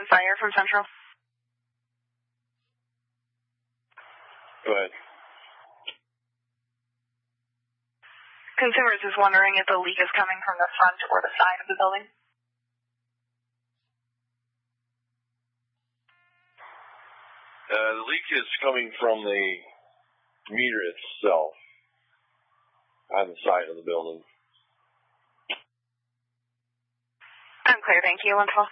One Fire from Central. Go ahead. Consumers is wondering if the leak is coming from the front or the side of the building. The leak is coming from the meter itself on the side of the building. I'm clear, thank you. 112.